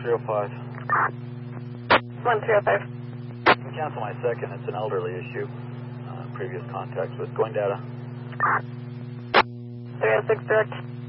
1305. 1305. Cancel my second. It's an elderly issue. Previous contacts with going data. 306 direct.